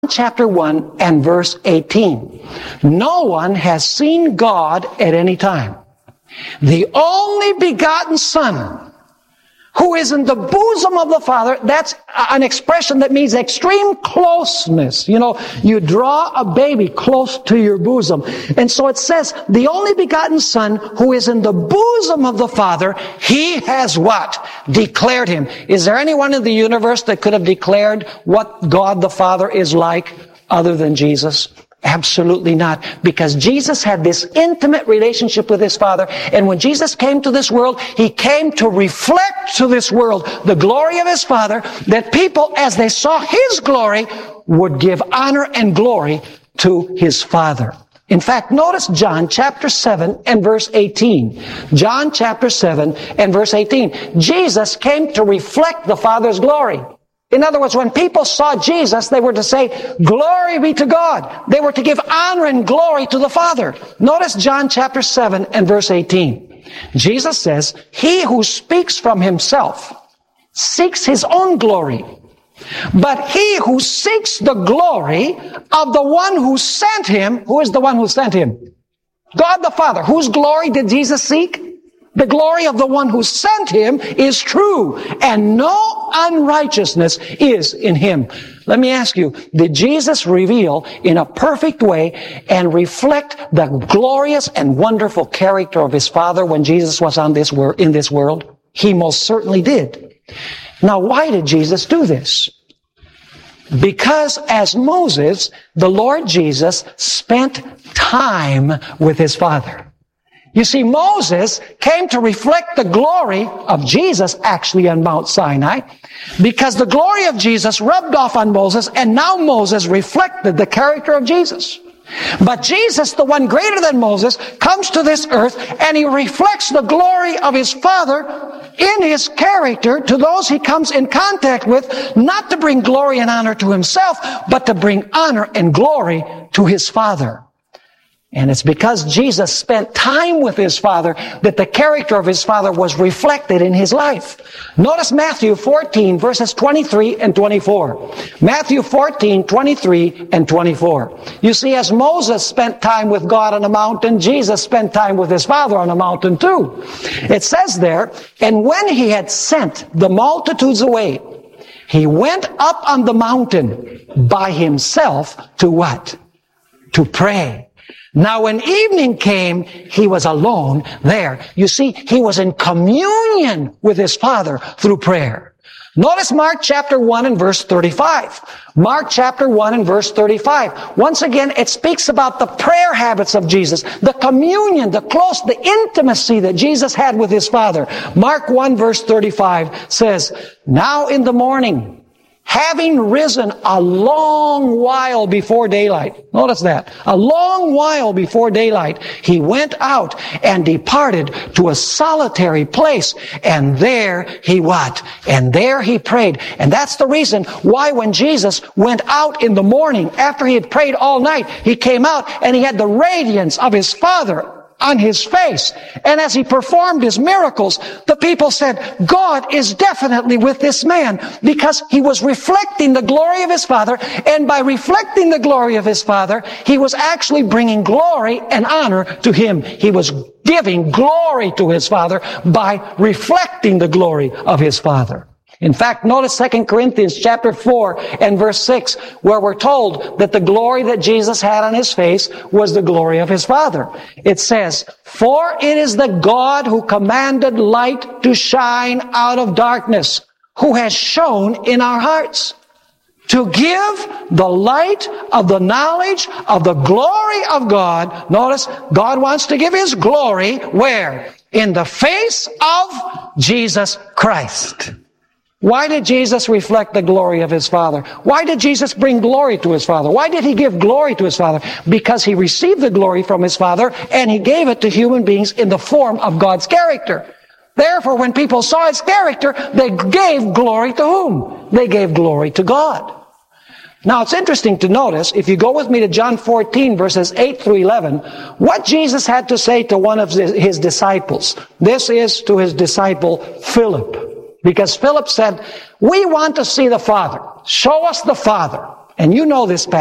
chapter 1 and verse 18. No one has seen God at any time. The only begotten Son, who is in the bosom of the Father, that's an expression that means extreme closeness. You know, you draw a baby close to your bosom. And so it says, the only begotten Son, who is in the bosom of the Father, He has what? Declared Him. Is there anyone in the universe that could have declared what God the Father is like other than Jesus? Absolutely not. Because Jesus had this intimate relationship with His Father. And when Jesus came to this world, He came to reflect to this world the glory of His Father, that people, as they saw His glory, would give honor and glory to His Father. In fact, notice John chapter 7 and verse 18. John chapter 7 and verse 18. Jesus came to reflect the Father's glory. In other words, when people saw Jesus, they were to say, glory be to God. They were to give honor and glory to the Father. Notice John chapter 7 and verse 18. Jesus says, he who speaks from himself seeks his own glory. But he who seeks the glory of the one who sent him, who is the one who sent him? God the Father. Whose glory did Jesus seek? The glory of the one who sent him is true, and no unrighteousness is in him. Let me ask you, did Jesus reveal in a perfect way and reflect the glorious and wonderful character of His Father when Jesus was in this world? He most certainly did. Now, why did Jesus do this? Because as Moses, the Lord Jesus spent time with His Father. You see, Moses came to reflect the glory of Jesus actually on Mount Sinai, because the glory of Jesus rubbed off on Moses, and now Moses reflected the character of Jesus. But Jesus, the one greater than Moses, comes to this earth and He reflects the glory of His Father in His character to those He comes in contact with, not to bring glory and honor to Himself, but to bring honor and glory to His Father. And it's because Jesus spent time with His Father that the character of His Father was reflected in His life. Notice Matthew 14, verses 23 and 24. Matthew 14, 23 and 24. You see, as Moses spent time with God on a mountain, Jesus spent time with His Father on a mountain too. It says there, and when He had sent the multitudes away, He went up on the mountain by Himself to what? To pray. Now when evening came, He was alone there. You see, He was in communion with His Father through prayer. Notice Mark chapter 1 and verse 35. Mark chapter 1 and verse 35. Once again, it speaks about the prayer habits of Jesus, the communion, the intimacy that Jesus had with His Father. Mark 1 verse 35 says, now in the morning, having risen a long while before daylight. Notice that. A long while before daylight, He went out and departed to a solitary place. And there He what? And there He prayed. And that's the reason why when Jesus went out in the morning, after He had prayed all night, He came out and He had the radiance of His Father on His face. And as He performed His miracles, the people said, God is definitely with this man, because he was reflecting the glory of His Father, and by reflecting the glory of His Father, He was actually bringing glory and honor to Him. He was giving glory to His Father by reflecting the glory of His Father. In fact, notice 2 Corinthians chapter 4 and verse 6, where we're told that the glory that Jesus had on His face was the glory of His Father. It says, for it is the God who commanded light to shine out of darkness, who has shone in our hearts, to give the light of the knowledge of the glory of God. Notice, God wants to give His glory where? In the face of Jesus Christ. Why did Jesus reflect the glory of His Father? Why did Jesus bring glory to His Father? Why did He give glory to His Father? Because He received the glory from His Father, and He gave it to human beings in the form of God's character. Therefore, when people saw His character, they gave glory to whom? They gave glory to God. Now, it's interesting to notice, if you go with me to John 14, verses 8 through 11, what Jesus had to say to one of His disciples. This is to His disciple Philip. Because Philip said, we want to see the Father. Show us the Father, And you know this